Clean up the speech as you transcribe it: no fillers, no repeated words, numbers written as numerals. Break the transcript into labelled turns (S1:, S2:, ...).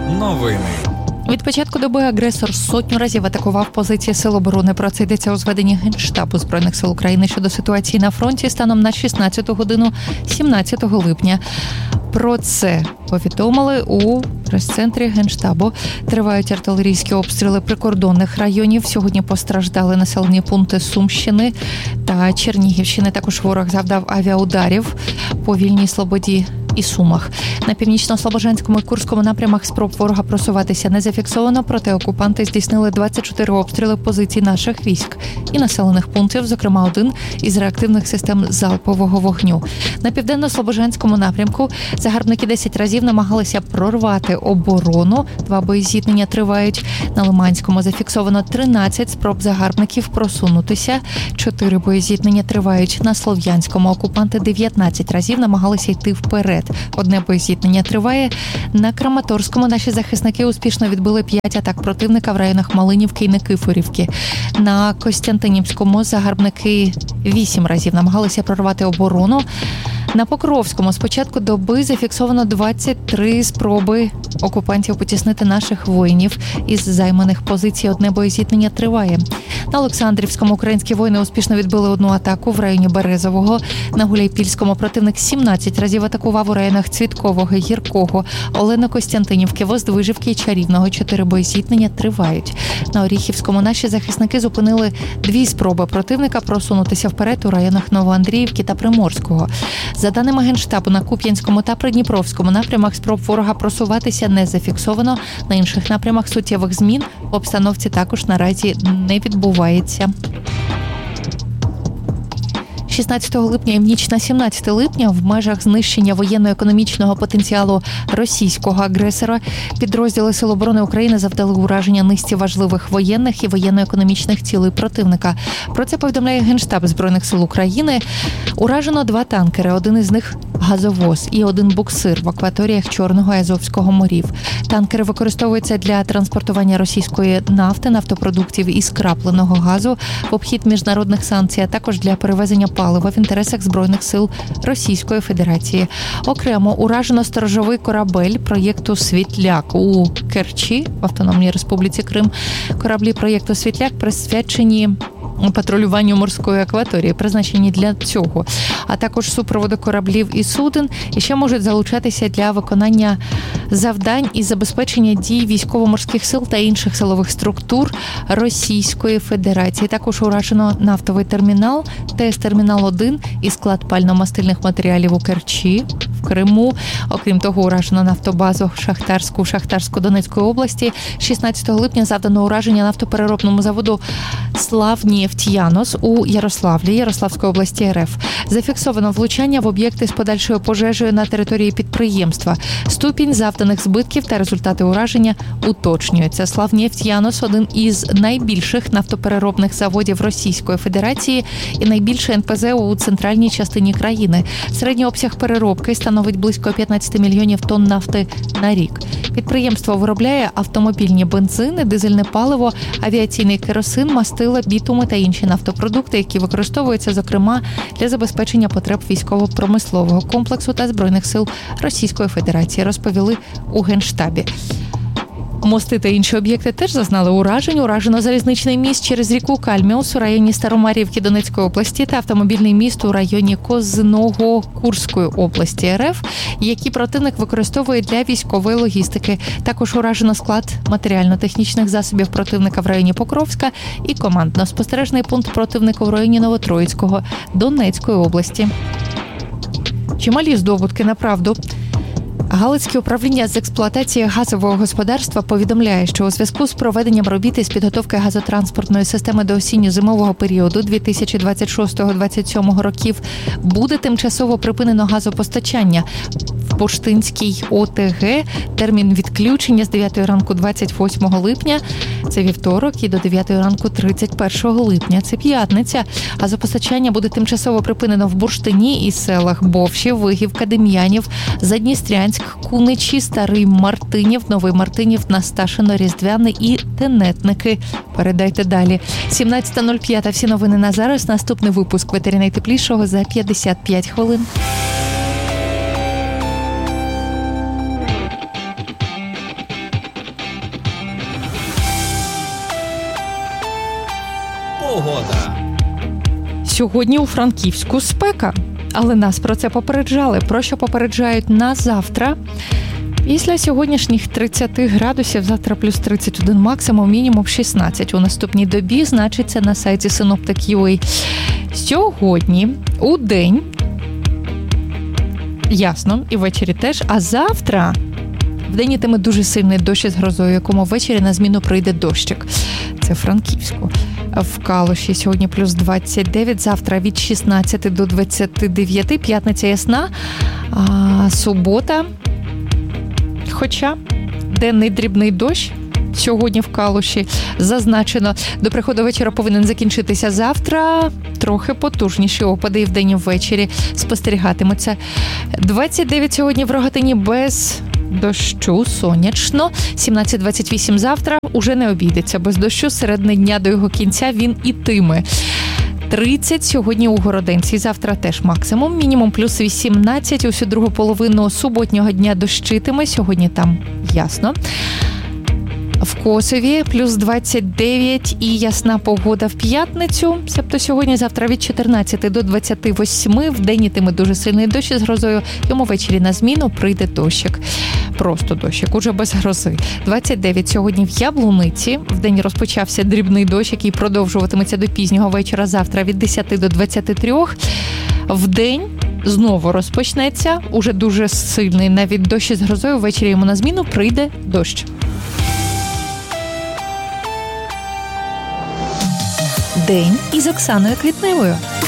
S1: Новини.
S2: Від початку доби агресор сотню разів атакував позиції Сил оборони. Про це йдеться у зведенні Генштабу Збройних сил України щодо ситуації на фронті станом на 16 годину 17 липня. Про це повідомили у прес-центрі Генштабу. Тривають артилерійські обстріли прикордонних районів. Сьогодні постраждали населені пункти Сумщини та Чернігівщини. Також ворог завдав авіаударів по Вільній Слободі і Сумах. На Північно-Слобожанському і Курському напрямах спроб ворога просуватися не зафіксовано, проте окупанти здійснили 24 обстріли позицій наших військ і населених пунктів, зокрема один із реактивних систем залпового вогню. На Південно-Слобожанському напрямку загарбники 10 разів намагалися прорвати оборону. 2 боєзіткнення тривають. На Лиманському зафіксовано 13 спроб загарбників просунутися. 4 боєзіткнення тривають. На Слов'янському окупанти 19 разів намагалися йти вперед. 1 боєзіткнення триває. На Краматорському наші захисники успішно відбили 5 атак противника в районах Малинівки і Никифорівки. На Костянтинівському загарбники 8 разів намагалися прорвати оборону. На Покровському з початку доби зафіксовано 23 спроби окупантів потіснити наших воїнів із займаних позицій. 1 боєзіткнення триває. На Олександрівському українські воїни успішно відбили 1 атаку в районі Березового. На Гуляйпільському противник 17 разів атакував у районах Цвіткового, Гіркого, Олено-Костянтинівки, Воздвижівки і Чарівного. 4 боєзіткнення тривають. На Оріхівському наші захисники зупинили 2 спроби противника просунутися вперед у районах Новоандріївки та Приморського. За даними Генштабу, на Куп'янському та Придніпровському напрямах спроб ворога просуватися не зафіксовано. На інших напрямах суттєвих змін в обстановці також наразі не відбувається. 16 липня і в ніч на 17 липня в межах знищення воєнно-економічного потенціалу російського агресора підрозділи Сил оборони України завдали ураження низці важливих воєнних і воєнно-економічних цілей противника. Про це повідомляє Генштаб Збройних сил України. Уражено 2 танкери, один із них газовоз і 1 буксир в акваторіях Чорного і Азовського морів. Танкери використовуються для транспортування російської нафти, нафтопродуктів і скрапленого газу в обхід міжнародних санкцій, а також для перевезення палива в інтересах Збройних сил Російської Федерації. Окремо уражено сторожовий корабель проєкту «Світляк» у Керчі, в Автономній Республіці Крим. Кораблі проєкту «Світляк» присвячені патрулюванню морської акваторії, призначені для цього, а також супроводу кораблів і суден, і ще можуть залучатися для виконання завдань і забезпечення дій військово-морських сил та інших силових структур Російської Федерації. Також уражено нафтовий термінал, ТС-термінал-1 і склад пально-мастильних матеріалів у Керчі, в Криму. Окрім того, уражено нафтобазу Шахтарську Донецької області. 16 липня завдано ураження нафтопереробному заводу «Славнефтьянос» у Ярославлі, Ярославської області РФ. Зафіксовано влучання в об'єкти з подальшою пожежею на території підприємства. Ступінь завданих збитків та результати ураження уточнюються. «Славнефтьянос» – один із найбільших нафтопереробних заводів Російської Федерації і найбільший НПЗ у центральній частині країни. Середній обсяг переробки становить близько 15 мільйонів тонн нафти на рік. Підприємство виробляє автомобільні бензини, дизельне паливо, авіаційний керосин, мастила, бітуми та інші нафтопродукти, які використовуються, зокрема, для забезпечення потреб військово-промислового комплексу та Збройних сил Російської Федерації, розповіли у Генштабі. Мости та інші об'єкти теж зазнали уражень. Уражено залізничний міст через ріку Кальміус у районі Старомарівки Донецької області та автомобільний міст у районі Козного Курської області РФ, які противник використовує для військової логістики. Також уражено склад матеріально-технічних засобів противника в районі Покровська і командно-спостережний пункт противника в районі Новотроїцького Донецької області. Чималі здобутки, направду. Галицьке управління з експлуатації газового господарства повідомляє, що у зв'язку з проведенням робіт із підготовки газотранспортної системи до осінньо-зимового періоду 2026-2027 років буде тимчасово припинено газопостачання в Бурштинській ОТГ. Термін відключення з 9 ранку 28 липня, це вівторок, і до 9 ранку 31 липня, це п'ятниця. Газопостачання буде тимчасово припинено в Бурштині і селах Бовшів, Вигівка, Дем'янів, Задністрянськ, Куничі, Старий Мартинів, Новий Мартинів, Насташино, Різдвяний і Тенетники. Передайте далі. 17:05. Всі новини на зараз. Наступний випуск «Ветері найтеплішого» за 55 хвилин. Сьогодні у Франківську спека, але нас про це попереджали. Про що попереджають на завтра? Після сьогоднішніх 30 градусів, завтра плюс 31 максимум, мінімум 16 у наступній добі, значиться на сайті Synoptic.ua. Сьогодні у день ясно, і ввечері теж, а завтра вдень йтиме дуже сильний дощ із грозою, якому ввечері на зміну прийде дощик. Це Франківську. В Калуші сьогодні плюс 29, завтра від 16 до 29, п'ятниця ясна, а субота, хоча денний дрібний дощ сьогодні в Калуші зазначено. До приходу вечора повинен закінчитися завтра. Трохи потужніші опади і вдень і ввечері спостерігатимуться. 29 сьогодні в Рогатині без дощу, сонячно. 17-28 завтра уже не обійдеться без дощу. Середини дня до його кінця він ітиме. 30 сьогодні у Городенці, завтра теж максимум, мінімум плюс 18, усю другу половину суботнього дня дощитиме, сьогодні там ясно. В Косові плюс 29 і ясна погода в п'ятницю, себто сьогодні-завтра від 14 до 28, вдень ітиме дуже сильний дощ із грозою, йому ввечері на зміну прийде дощик. Просто дощик, уже без грози. 29 сьогодні в Яблуниці, вдень розпочався дрібний дощ, який продовжуватиметься до пізнього вечора, завтра від 10 до 23, вдень знову розпочнеться, уже дуже сильний навіть дощ із грозою, ввечері йому на зміну прийде дощ. День із Оксаною Квітневою.